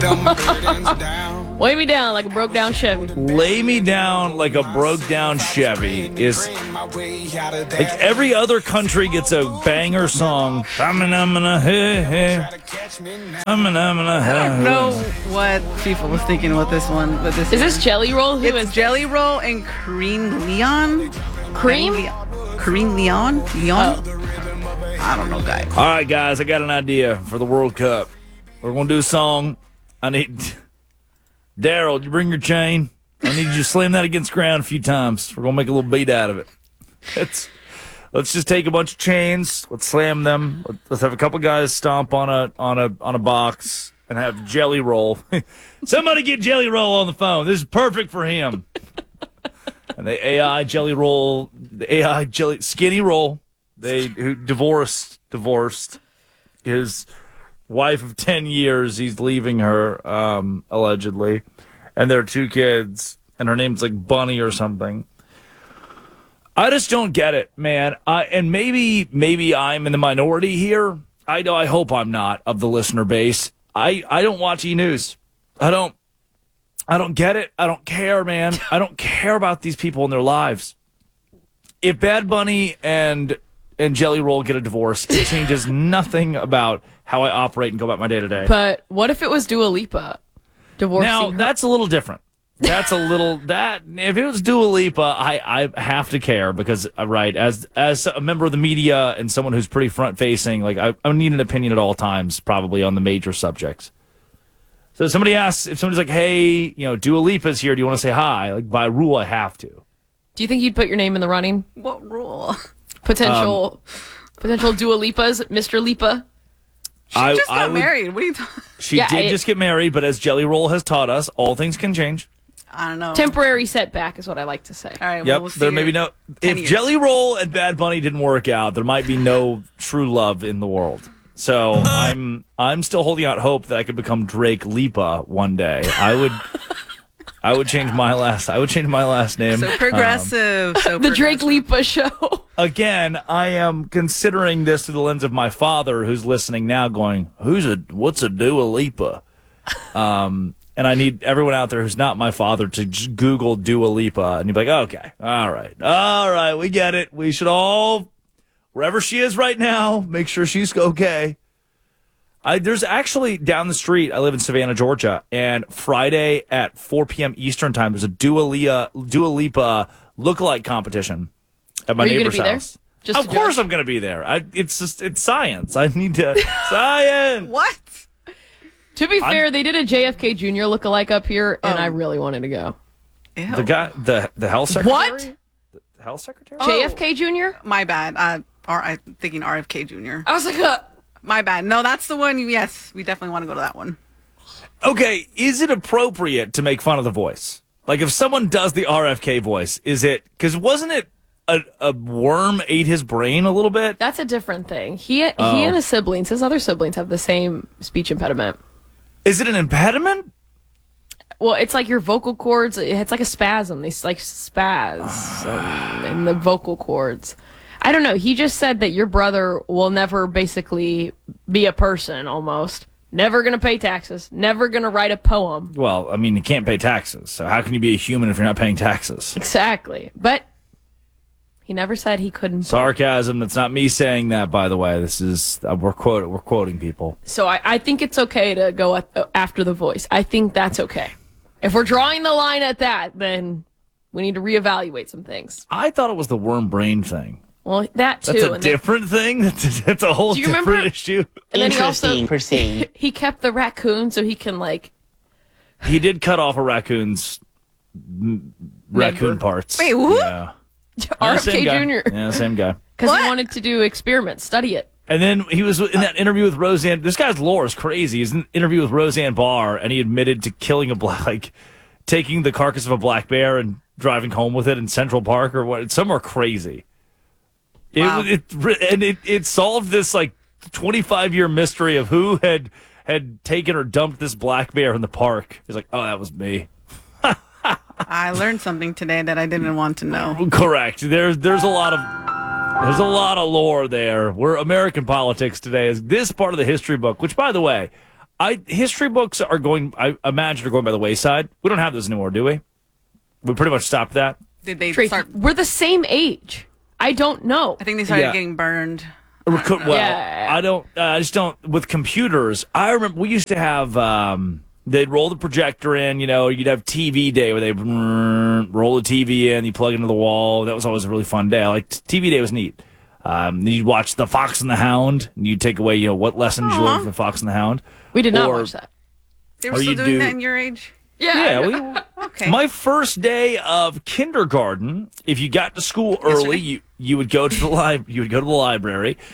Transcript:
Weigh me down like a broke down Chevy. Lay me down like a broke down Chevy is like every other country gets a banger song. I don't know what people was thinking with this one. But Is this Jelly Roll? Who it's is Jelly Roll and Kareem Leon. Cream? Kareem Leon? Leon? I don't know, guys. All right, guys, I got an idea for the World Cup. We're going to do a song. I need... Daryl, did you bring your chain? I need you to slam that against the ground a few times. We're going to make a little beat out of it. Let's just take a bunch of chains. Let's slam them. Let's have a couple guys stomp on a box and have Jelly Roll. Somebody get Jelly Roll on the phone. This is perfect for him. And the AI Jelly Roll, Skinny Roll, who divorced his wife of 10 years. He's leaving her, allegedly. And there are 2 kids, and her name's like Bunny or something. I just don't get it, man. And maybe I'm in the minority here. I hope I'm not, of the listener base. I don't watch E-News. I don't get it. I don't care, man. I don't care about these people in their lives. If Bad Bunny and Jelly Roll get a divorce, it changes nothing about how I operate and go about my day to day. But what if it was Dua Lipa divorcing Now, her? that's a little different. If it was Dua Lipa, I have to care because, right, as a member of the media and someone who's pretty front facing, like I need an opinion at all times, probably on the major subjects. So if somebody's like, hey, Dua Lipa's here, do you want to say hi? Like, by rule, I have to. Do you think you'd put your name in the running? What rule? Potential Dua Lipas, Mr. Lipa. She just got married. What are you talking? She did just get married, but as Jelly Roll has taught us, all things can change. I don't know. Temporary setback is what I like to say. All right. Yep. We'll see there may be no. If years. Jelly Roll and Bad Bunny didn't work out, there might be no true love in the world. So I'm still holding out hope that I could become Drake Lipa one day. I would change my last name. So progressive. The Drake Lipa show. Again, I am considering this through the lens of my father, who's listening now, going, "What's a Dua Lipa?" And I need everyone out there who's not my father to just Google Dua Lipa, and you'd be like, "Okay, all right, we get it. We should all, wherever she is right now, make sure she's okay." There's actually down the street, I live in Savannah, Georgia, and Friday at 4 p.m. Eastern time, there's a Dua Lipa lookalike competition at my neighbor's house. Of course I'm going to be there. It's science. I need to... Science! What? To be fair, they did a JFK Jr. lookalike up here, and I really wanted to go. Ew. The guy, the health secretary? What? The health secretary? JFK Jr.? My bad. I'm thinking RFK Jr. I was like, My bad. No, that's the one. Yes, we definitely want to go to that one. Okay, is it appropriate to make fun of the voice? Like, if someone does the RFK voice, is it... Because wasn't it a worm ate his brain a little bit? that's a different thing. He and his other siblings have the same speech impediment. Is it an impediment? Well, it's like your vocal cords. It's like a spasm. They like spaz in the vocal cords. I don't know. He just said that your brother will never basically be a person, almost. Never going to pay taxes. Never going to write a poem. Well, I mean, you can't pay taxes. So how can you be a human if you're not paying taxes? Exactly. But he never said he couldn't. Sarcasm. That's not me saying that, by the way. This is we're quoting people. So I think it's okay to go after the voice. I think that's okay. If we're drawing the line at that, then we need to reevaluate some things. I thought it was the worm brain thing. Well, that too. That's a different thing. That's a whole different issue. And then he also proceed. he kept the raccoon so he can like. He did cut off a raccoon's raccoon parts. Wait, who? Yeah. RFK Jr. Yeah, same guy. Because he wanted to do experiments, study it. And then he was in that interview with Roseanne. This guy's lore is crazy. He's in an interview with Roseanne Barr, and he admitted to killing taking the carcass of a black bear and driving home with it in Central Park or what? Somewhere crazy. Wow. It solved this 25-year mystery of who had taken or dumped this black bear in the park. He's like, oh, that was me. I learned something today that I didn't want to know. Correct. There's a lot of lore there. We're American politics today is this part of the history book, which, by the way, History books are going. I imagine are going by the wayside. We don't have those anymore, do we? We pretty much stopped that. Did they Tracy, start? we're the same age. I don't know. I think they started Yeah. getting burned. Well, Yeah. I don't. I just don't. With computers, I remember we used to have. They'd roll the projector in. You'd have TV day where they roll the TV in. You plug it into the wall. That was always a really fun day. TV day was neat. You'd watch The Fox and the Hound, and you'd take away what lessons you learned from The Fox and the Hound. We did not Or- watch that. They were Or still you doing do- that in your age? Yeah, Okay. my first day of kindergarten, if you got to school early, you would go to the you would go to the library,